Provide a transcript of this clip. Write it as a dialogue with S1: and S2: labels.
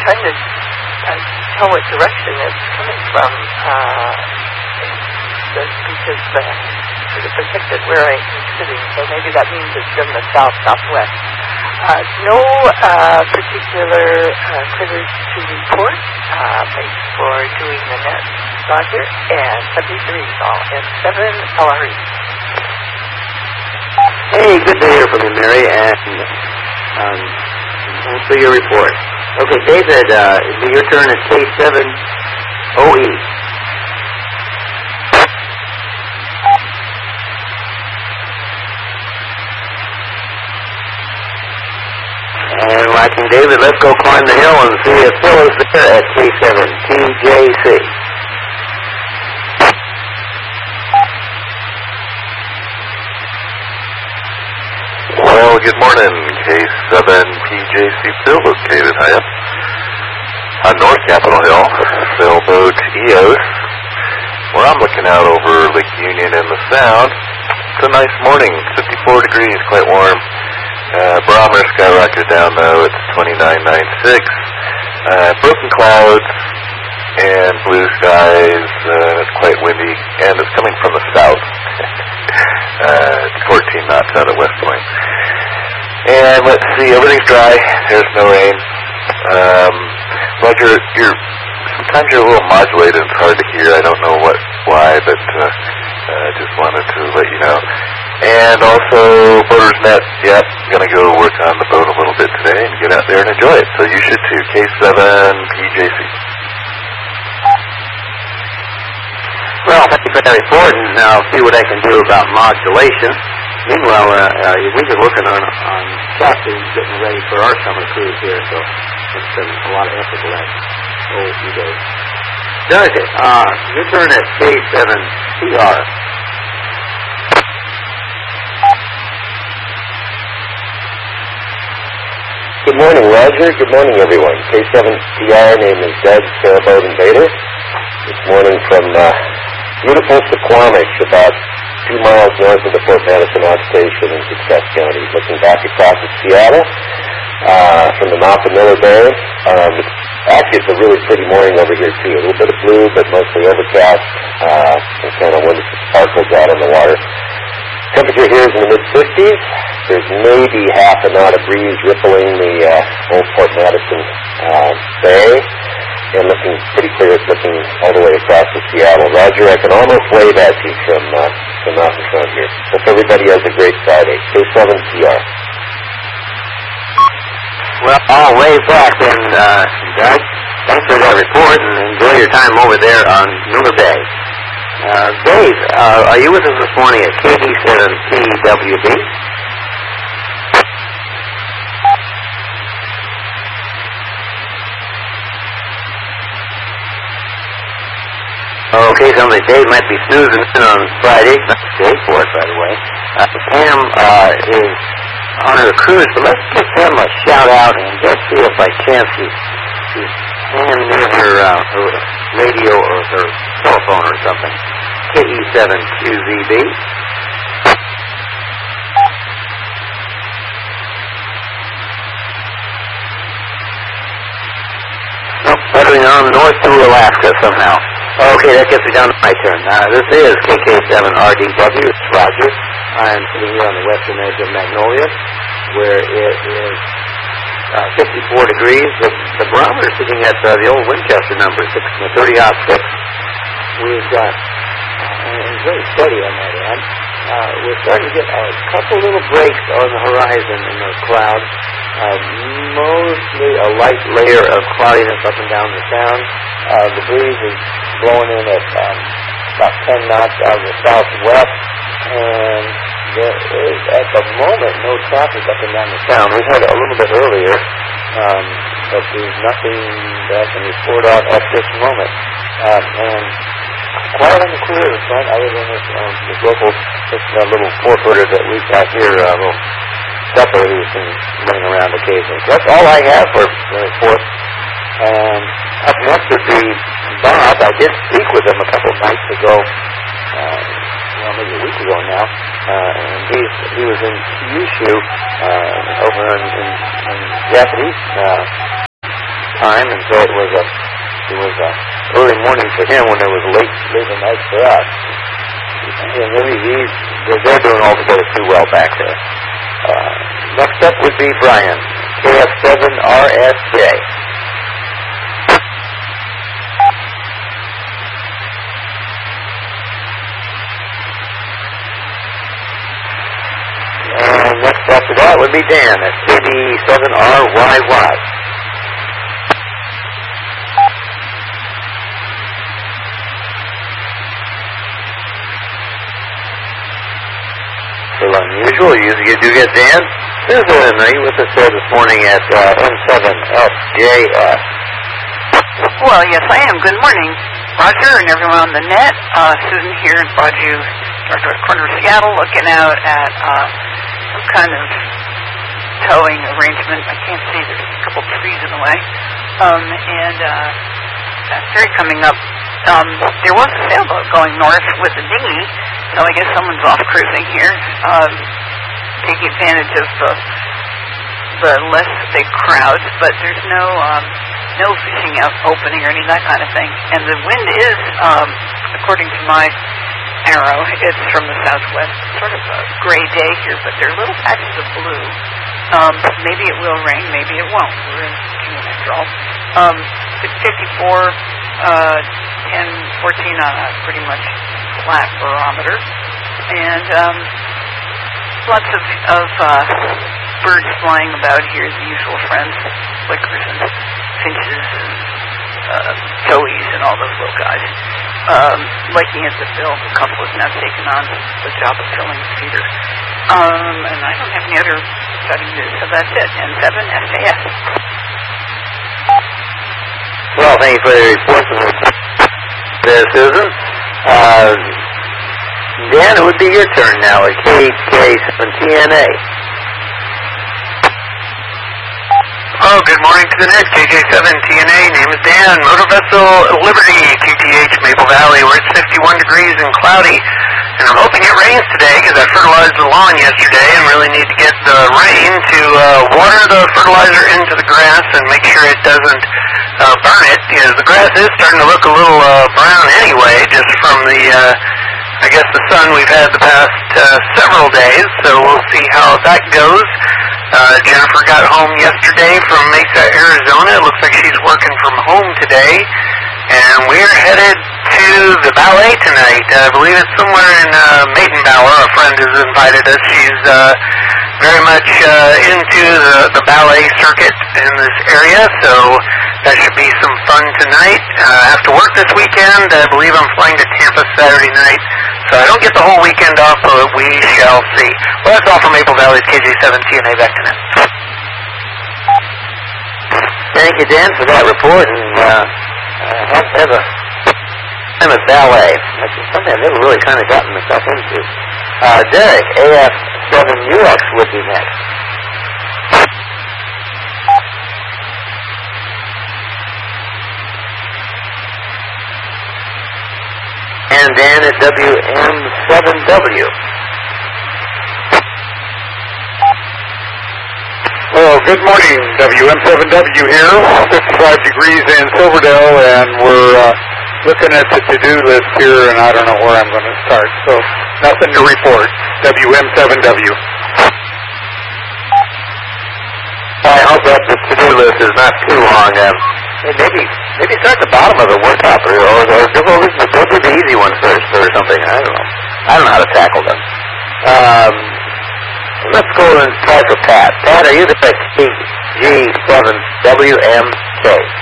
S1: trying to tell what direction it's coming from, because sort of protected where I'm sitting, so maybe that means it's in the south-southwest. No particular critters to report. Thanks for doing the net, Roger, and 73 all, and 7 LRE.
S2: Hey, good to hear from you, Mary, and thanks for your report. Okay, David, it'll be your turn at K7OE. And watching David, let's go climb the hill and see if Phil is there at K7TJC.
S3: Well, good morning, K7PJC Phil, located high up on North Capitol Hill, sailboat EOS, where I'm looking out over Lake Union and the Sound. It's a nice morning, 54 degrees, quite warm. Barometer skyrocketed down though, it's 29.96. Broken clouds and blue skies, it's quite windy, and it's coming from the south. It's 14 knots out of West Point. And let's see, everything's dry, there's no rain. Roger, sometimes you're a little modulated, it's hard to hear, I don't know why, but I just wanted to let you know. And also, Boater's Net, yep, gonna go work on the boat a little bit today and get out there and enjoy it. So you should too, K7PJC.
S2: Well, thank you for that report, and I'll see what I can do about modulation. Meanwhile, we've been working on captains getting ready for our summer cruise here, so it's been a lot of effort the last few days. Doug, your turn at K7CR.
S4: Good morning, Roger. Good morning, everyone. K7CR, name is Doug Sailboat Invader. This morning from beautiful Suquamish, about 2 miles north of the Fort Madison Outstation in Success County, looking back across at Seattle from the mouth of Miller Bay. Actually, it's a really pretty morning over here, too. A little bit of blue, but mostly overcast, and kind of wind sparkles out on the water. Temperature here is in the mid-50s. There's maybe half a knot of breeze rippling the old Fort Madison Bay, and looking pretty clear. It's looking all the way across to Seattle. Roger, I can almost wave at you from out in front here. Hope everybody has a great Friday. K7CR.
S2: Well, I'll wave back, and Doug, thanks for that report, and enjoy your time over there on Miller Bay. Dave, are you with us this morning at KD7TWB? Okay, somebody, Dave might be snoozing in on Friday. That's Dave for it, by the way. Pam is on her cruise, but let's give Pam a shout-out and just see if by chance she's hanging near her radio or her telephone or something. KE7QZB. Nope, buttering on north to Alaska somehow. Okay, that gets me down to my turn. This is KK7RDW. It's Roger. I'm sitting here on the western edge of Magnolia, where it is 54 degrees. The barometer is sitting at the old Winchester number, 30-06. We've got, and it's very steady on that end. We're starting to get a couple little breaks on the horizon in those clouds. Mostly a light layer of cloudiness up and down the Sound. The breeze is blowing in at about 10 knots out of the southwest, and there is, at the moment, no traffic up and down the Sound. We had it a little bit earlier, but there's nothing that I can report on at this moment. And quiet on the clear front, other than this local, this little 4-footer that we've got here, a little stepper who's been running around occasionally. So that's all I have for the report. And up next would be Bob. I did speak with him a couple of nights ago, maybe a week ago now, and he was in Kyushu over in Japanese time, and so it was a early morning for him when it was late at night for us. And maybe they're doing altogether too well back there. Next up would be Brian, KF7RSJ. And next after that would be Dan at KB7RYY. A little unusual. You do get Dan. Susan, are you with us there this morning at M7FJS?
S1: Well, yes, I am. Good morning, Roger and everyone on the net. Susan here in Broadview, northwest corner of Seattle, looking out at some kind of towing arrangement. I can't see. There's a couple trees in the way. Ferry coming up. There was a sailboat going north with a dinghy, so I guess someone's off cruising here, taking advantage of the less big crowds, but there's no fishing out opening or any of that kind of thing. And the wind is, according to my arrow, it's from the southwest. Sort of a gray day here, but there are little patches of blue. Maybe it will rain, maybe it won't. We're in June after all. 54, 10, 14 on a pretty much flat barometer. And lots of birds flying about here, the usual friends, flickers and finches and towhees and all those little guys. Liking it that Bill, the couple, has now taken on the job of filling the feeder. And I don't have any other exciting news, so that's it. N7SJS.
S2: Well, thank you for the report there, Susan. Dan, it would be your turn now at KK7TNA.
S5: Oh, good morning to the net, KJ7TNA. Name is Dan. Motor Vessel Liberty, QTH, Maple Valley, where it's 51 degrees and cloudy. And I'm hoping it rains today because I fertilized the lawn yesterday and really need to get the rain to water the fertilizer into the grass and make sure it doesn't burn it. Because the grass is starting to look a little brown anyway, just from the, I guess, the sun we've had the past several days. So we'll see how that goes. Jennifer got home yesterday from Mesa, Arizona. It looks like she's working from home today. And we're headed to the ballet tonight. I believe it's somewhere in Maidenbower. A friend has invited us. She's very much into the ballet circuit in this area, so that should be some fun tonight. I have to work this weekend. I believe I'm flying to Tampa Saturday night, so I don't get the whole weekend off, but we shall see. Well, that's all from Maple Valley's KJ7TNA. Back to net.
S2: Thank you, Dan, for that report. And I'm a ballet. That's something I've never really kind of gotten myself into. Derek, AF7UX would be next. And Dan at WM7W.
S6: Well, good morning, WM7W here, 55 degrees in Silverdale, and we're looking at the to-do list here, and I don't know where I'm going to start, so nothing to report. WM7W.
S2: I hope that the to-do list is not too long. Maybe start at the bottom of it, work up, or go do the easy one first, or something. I don't know. I don't know how to tackle them. Let's go and try for Pat. Pat, are you the KG7WMK?